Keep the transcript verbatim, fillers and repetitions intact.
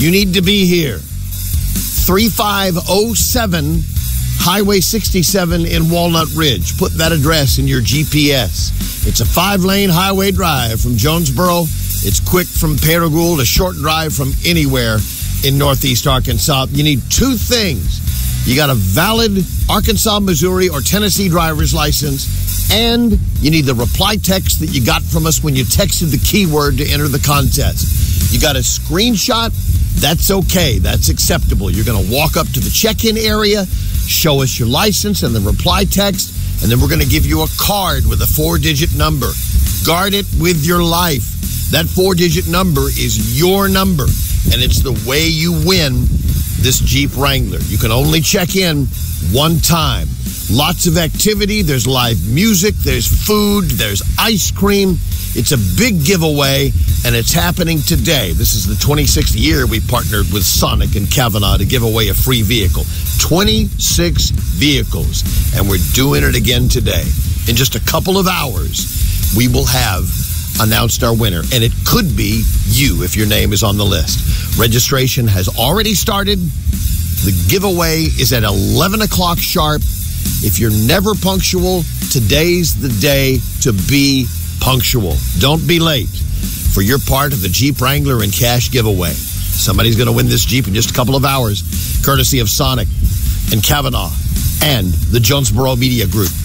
You need to be here. thirty-five oh seven Highway sixty-seven in Walnut Ridge. Put that address in your G P S. It's a five-lane highway drive from Jonesboro. It's quick from Paragould, a short drive from anywhere in Northeast Arkansas. You need two things. You got a valid Arkansas, Missouri, or Tennessee driver's license, and you need the reply text that you got from us when you texted the keyword to enter the contest. You got a screenshot? That's okay. That's acceptable. You're going to walk up to the check-in area, show us your license and the reply text, and then we're going to give you a card with a four-digit number. Guard it with your life. That four-digit number is your number, and it's the way you win this Jeep Wrangler. You can only check in one time. Lots of activity. There's live music. There's food. There's ice cream. It's a big giveaway, and it's happening today. This is the twenty-sixth year we partnered with Sonic and Kavanaugh to give away a free vehicle. twenty-six vehicles, and we're doing it again today. In just a couple of hours, we will have announced our winner, and it could be you if your name is on the list. Registration has already started. The giveaway is at eleven o'clock sharp. If you're never punctual, today's the day to be punctual. Don't be late for your part of the Jeep Wrangler and cash giveaway. Somebody's going to win this Jeep in just a couple of hours, courtesy of Sonic and Kavanaugh and the Jonesboro Media Group.